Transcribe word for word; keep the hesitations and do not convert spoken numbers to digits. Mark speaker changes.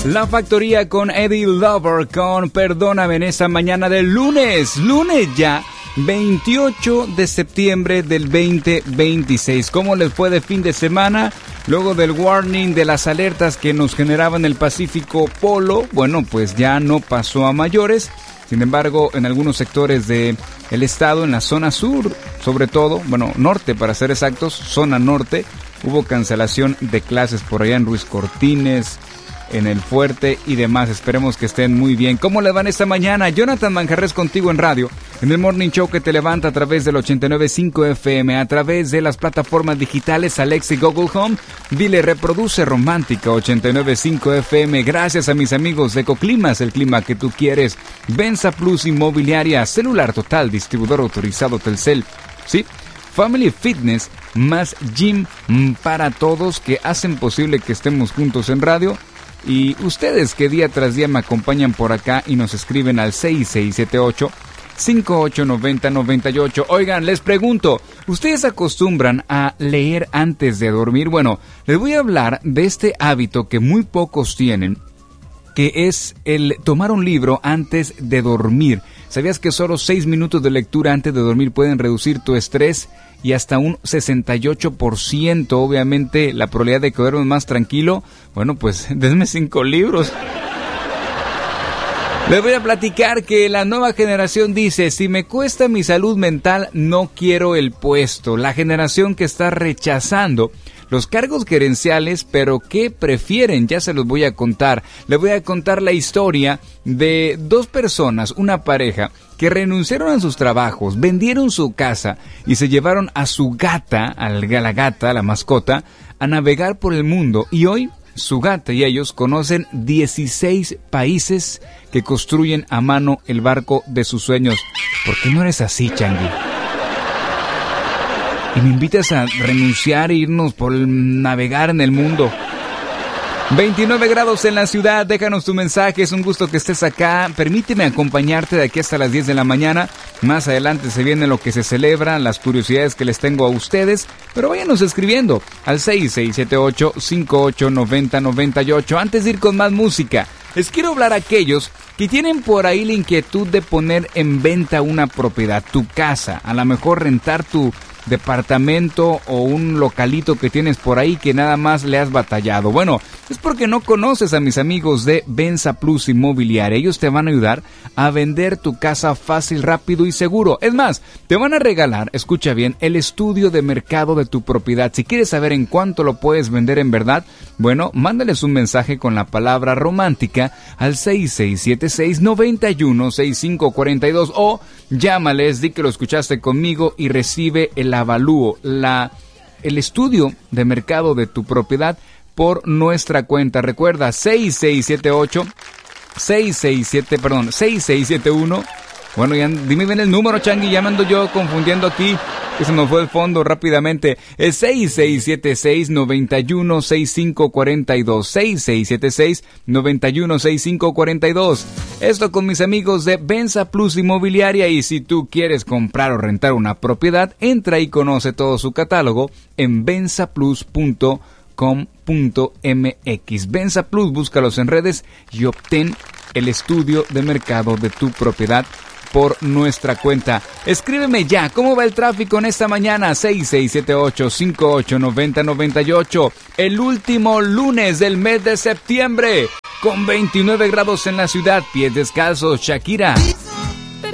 Speaker 1: La Factoría con Eddie Lover con Perdóname en esta mañana del lunes, lunes ya, veintiocho de septiembre del veinte veintiséis. ¿Cómo les fue de fin de semana? Luego del warning de las alertas que nos generaban el Pacífico Polo, bueno, pues ya no pasó a mayores. Sin embargo, en algunos sectores del estado, en la zona sur, sobre todo, bueno, norte para ser exactos, zona norte, hubo cancelación de clases por allá en Ruiz Cortines, en El Fuerte y demás. Esperemos que estén muy bien. ¿Cómo le van esta mañana? Jonathan Manjarres contigo en radio, en el Morning Show que te levanta a través del ochenta y nueve punto cinco F M, a través de las plataformas digitales Alexa y Google Home. Dile, reproduce Romántica ochenta y nueve punto cinco F M. Gracias a mis amigos de Ecoclimas, el clima que tú quieres. Benza Plus Inmobiliaria, celular total, distribuidor autorizado Telcel. Sí, Family Fitness más Gym para todos, que hacen posible que estemos juntos en radio. Y ustedes que día tras día me acompañan por acá y nos escriben al seis seis siete ocho, cinco ocho nueve cero nueve ocho. Oigan, les pregunto, ¿ustedes acostumbran a leer antes de dormir? Bueno, les voy a hablar de este hábito que muy pocos tienen, que es el tomar un libro antes de dormir. ¿Sabías que solo seis minutos de lectura antes de dormir pueden reducir tu estrés y hasta un sesenta y ocho por ciento, obviamente, la probabilidad de que duermas más tranquilo? Bueno, pues denme cinco libros. Les voy a platicar que la nueva generación dice, si me cuesta mi salud mental, no quiero el puesto. La generación que está rechazando los cargos gerenciales, pero ¿qué prefieren? Ya se los voy a contar. Les voy a contar la historia de dos personas, una pareja, que renunciaron a sus trabajos, vendieron su casa y se llevaron a su gata, a la gata, la mascota, a navegar por el mundo. Y hoy su gata y ellos conocen dieciséis países que construyen a mano el barco de sus sueños. ¿Por qué no eres así, Changi? Y me invitas a renunciar e irnos por el navegar en el mundo. veintinueve grados en la ciudad, déjanos tu mensaje, es un gusto que estés acá. Permíteme acompañarte de aquí hasta las diez de la mañana. Más adelante se viene lo que se celebra, las curiosidades que les tengo a ustedes. Pero váyanos escribiendo al seis seis siete ocho, cinco ocho nueve cero nueve ocho. Antes de ir con más música, les quiero hablar a aquellos que tienen por ahí la inquietud de poner en venta una propiedad, tu casa, a lo mejor rentar tu departamento o un localito que tienes por ahí que nada más le has batallado. Bueno, es porque no conoces a mis amigos de Benza Plus Inmobiliaria. Ellos te van a ayudar a vender tu casa fácil, rápido y seguro. Es más, te van a regalar, escucha bien, el estudio de mercado de tu propiedad. Si quieres saber en cuánto lo puedes vender en verdad, bueno, mándales un mensaje con la palabra romántica al seis seis siete seis, nueve uno seis cinco cuatro dos o llámales, di que lo escuchaste conmigo y recibe el avalúo, la, el estudio de mercado de tu propiedad por nuestra cuenta. Recuerda, seis seis siete ocho, seis seis siete, perdón, seis seis siete uno. Bueno, ya dime bien el número, Changi, ya me ando yo confundiendo aquí, que se me fue el fondo rápidamente. Es seis seis siete seis, nueve uno seis cinco cuatro dos, seis seis siete seis, nueve uno seis cinco cuatro dos. Esto con mis amigos de Benza Plus Inmobiliaria, y si tú quieres comprar o rentar una propiedad, entra y conoce todo su catálogo en benza plus punto com punto m x. Benza Plus, búscalos en redes y obtén el estudio de mercado de tu propiedad por nuestra cuenta. Escríbeme ya, ¿cómo va el tráfico en esta mañana? seis seis siete ocho, cinco ocho nueve cero nueve ocho. El último lunes del mes de septiembre, con veintinueve grados en la ciudad. Pies descalzos, Shakira.